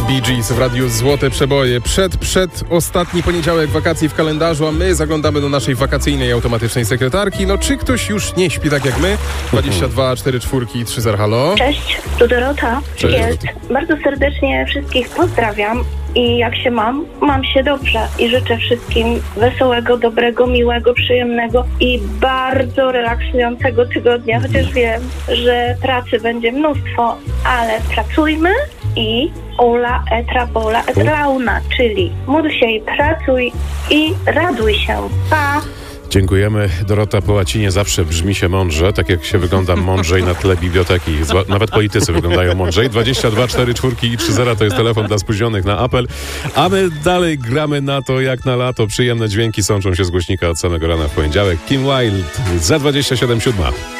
Bee Gees w radiu Złote Przeboje. Przed ostatni poniedziałek wakacji w kalendarzu, a my zaglądamy do naszej wakacyjnej automatycznej sekretarki. No czy ktoś już nie śpi tak jak my? 22 44 30, halo? Cześć, tu Dorota. Cześć, Jest. Bardzo serdecznie wszystkich pozdrawiam i jak się mam się dobrze i życzę wszystkim wesołego, dobrego, miłego, przyjemnego i bardzo relaksującego tygodnia, chociaż wiem, że pracy będzie mnóstwo, ale pracujmy i ola et rabola et launa, czyli módl się i pracuj i raduj się. Pa! Dziękujemy. Dorota, po łacinie zawsze brzmi się mądrze, tak jak się wygląda mądrzej na tle biblioteki. Nawet politycy wyglądają mądrzej. 22 44 i 30 to jest telefon dla spóźnionych na apel. A my dalej gramy na to jak na lato. Przyjemne dźwięki sączą się z głośnika od samego rana w poniedziałek. Kim Wilde za 27:07.